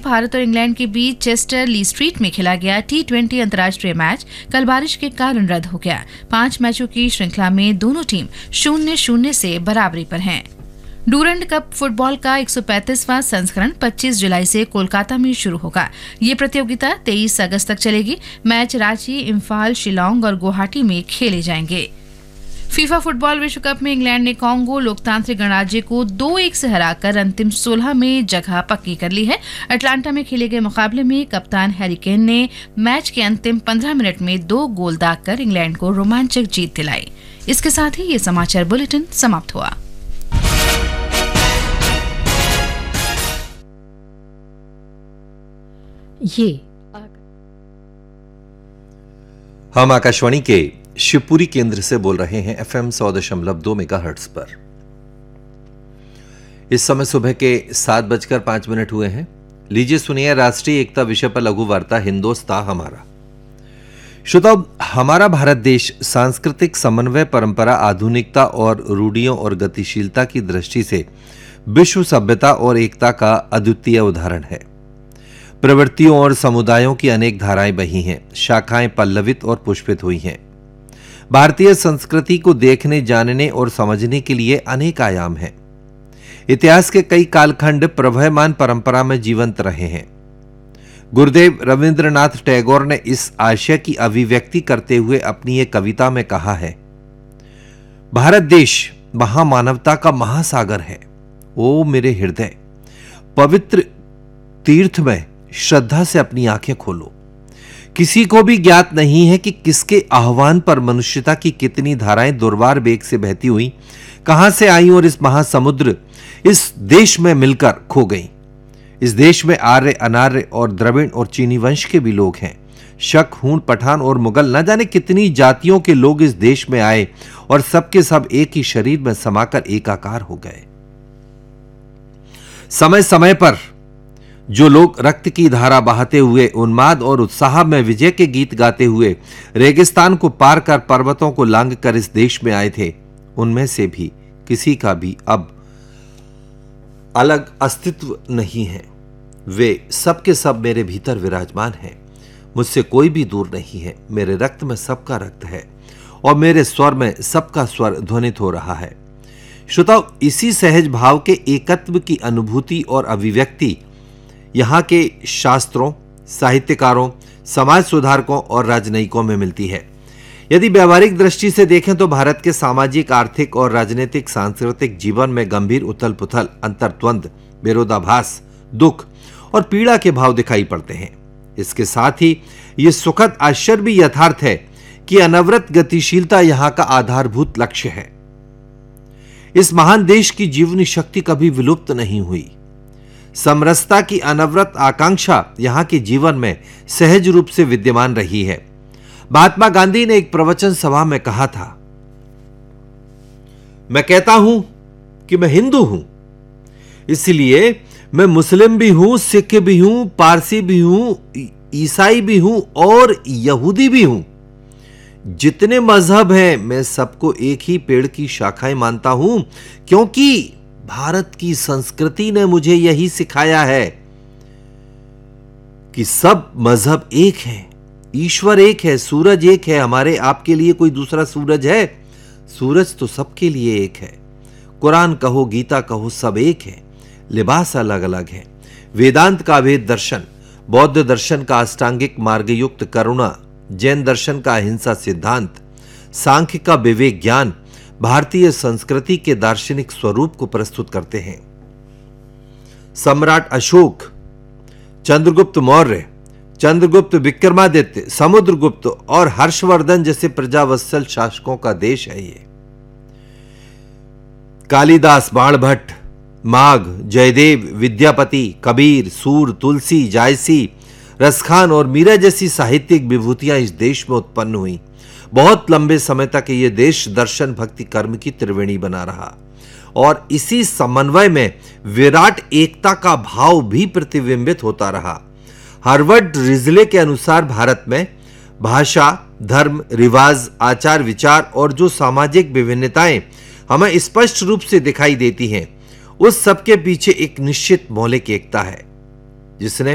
भारत और इंग्लैंड के बीच चेस्टर ली स्ट्रीट में खेला गया T20 अंतर्राष्ट्रीय मैच कल बारिश के कारण रद्द हो गया। 5 मैचों की श्रृंखला में दोनों टीम 0-0 से बराबरी पर हैं। डूरंड कप फुटबॉल का 135वां संस्करण 25 जुलाई से कोलकाता में शुरू होगा। ये प्रतियोगिता 23 अगस्त तक चलेगी। मैच रांची, इम्फाल, शिलांग और गुवाहाटी में खेले जाएंगे। फीफा फुटबॉल विश्व कप में इंग्लैंड ने कांगो लोकतांत्रिक गणराज्य को 2-1 से हराकर अंतिम 16 में जगह पक्की कर ली है। अटलांटा में खेले गए मुकाबले में कप्तान हैरी केन ने मैच के अंतिम 15 मिनट में 2 गोल दागकर इंग्लैंड को रोमांचक जीत दिलाई। इसके साथ ही ये समाचार बुलेटिन समाप्त हुआ। हम आकाशवाणी के शिवपुरी केंद्र से बोल रहे हैं FM 100.2 मेगाहर्ट्ज पर। इस समय सुबह के 7:05 हुए हैं। लीजिए सुनिए राष्ट्रीय एकता विषय पर लघु वार्ता हिंदोस्तां हमारा। श्रोताओ, हमारा भारत देश सांस्कृतिक समन्वय, परंपरा, आधुनिकता और रूढ़ियों और गतिशीलता की दृष्टि से विश्व सभ्यता और एकता का अद्वितीय उदाहरण है। प्रवृत्तियों और समुदायों की अनेक धाराएं बही हैं, शाखाएं पल्लवित और पुष्पित हुई हैं। भारतीय संस्कृति को देखने, जानने और समझने के लिए अनेक आयाम हैं। इतिहास के कई कालखंड प्रवहमान परंपरा में जीवंत रहे हैं। गुरुदेव रविंद्रनाथ टैगोर ने इस आशय की अभिव्यक्ति करते हुए अपनी एक कविता में कहा है, भारत देश महामानवता का महासागर है। ओ मेरे हृदय, पवित्र तीर्थ में श्रद्धा से अपनी आंखें खोलो। किसी को भी ज्ञात नहीं है कि किसके आह्वान पर मनुष्यता की कितनी धाराएं दुर्वार वेग से बहती हुई कहां से आई और इस महासमुद्र इस देश में मिलकर खो गई। इस देश में आर्य, अनार्य और द्रविड़ और चीनी वंश के भी लोग हैं। शक, हूण, पठान और मुगल, न जाने कितनी जातियों के लोग इस देश में आए और सबके सब एक ही शरीर में समाकर एकाकार हो गए। समय समय पर जो लोग रक्त की धारा बहाते हुए उन्माद और उत्साह में विजय के गीत गाते हुए रेगिस्तान को पार कर पर्वतों को लांघ कर इस देश में आए थे, उनमें से भी किसी का भी अब अलग अस्तित्व नहीं है। वे सब के सब मेरे भीतर विराजमान हैं। मुझसे कोई भी दूर नहीं है। मेरे रक्त में सबका रक्त है और मेरे स्वर में सबका स्वर ध्वनित हो रहा है। श्रोताओ, इसी सहज भाव के एकत्व की अनुभूति और अभिव्यक्ति यहाँ के शास्त्रों, साहित्यकारों, समाज सुधारकों और राजनयिकों में मिलती है। यदि व्यावहारिक दृष्टि से देखें तो भारत के सामाजिक, आर्थिक और राजनीतिक सांस्कृतिक जीवन में गंभीर उथल पुथल, अंतर्द्वंद, विरोधाभास, दुख और पीड़ा के भाव दिखाई पड़ते हैं। इसके साथ ही ये सुखद आश्चर्य भी यथार्थ है कि अनवरत गतिशीलता यहाँ का आधारभूत लक्ष्य है। इस महान देश की जीवनी शक्ति कभी विलुप्त नहीं हुई। समरसता की अनवरत आकांक्षा यहाँ के जीवन में सहज रूप से विद्यमान रही है। महात्मा गांधी ने एक प्रवचन सभा में कहा था, मैं कहता हूं कि मैं हिंदू हूं, इसलिए मैं मुस्लिम भी हूं, सिख भी हूं, पारसी भी हूं, ईसाई भी हूं और यहूदी भी हूं। जितने मजहब हैं मैं सबको एक ही पेड़ की शाखाएं मानता हूं, क्योंकि भारत की संस्कृति ने मुझे यही सिखाया है कि सब मजहब एक है, ईश्वर एक है, सूरज एक है। हमारे आपके लिए कोई दूसरा सूरज है? सूरज तो सबके लिए एक है। कुरान कहो, गीता कहो, सब एक है, लिबास अलग अलग है। वेदांत का वेद दर्शन, बौद्ध दर्शन का अष्टांगिक मार्गयुक्त करुणा, जैन दर्शन का अहिंसा सिद्धांत, सांख्य का विवेक ज्ञान भारतीय संस्कृति के दार्शनिक स्वरूप को प्रस्तुत करते हैं। सम्राट अशोक, चंद्रगुप्त मौर्य, चंद्रगुप्त विक्रमादित्य, समुद्रगुप्त और हर्षवर्धन जैसे प्रजावत्सल शासकों का देश है ये। कालिदास, बाणभट्ट, माघ, जयदेव, विद्यापति, कबीर, सूर, तुलसी, जायसी, रसखान और मीरा जैसी साहित्यिक विभूतियां इस देश में उत्पन्न हुई। बहुत लंबे समय तक ये देश दर्शन, भक्ति, कर्म की त्रिवेणी बना रहा और इसी समन्वय में विराट एकता का भाव भी प्रतिबिंबित होता रहा। हार्वर्ड रिजले के अनुसार भारत में भाषा, धर्म, रिवाज, आचार विचार और जो सामाजिक विभिन्नताएं हमें स्पष्ट रूप से दिखाई देती हैं, उस सब के पीछे एक निश्चित मौलिक एकता है, जिसने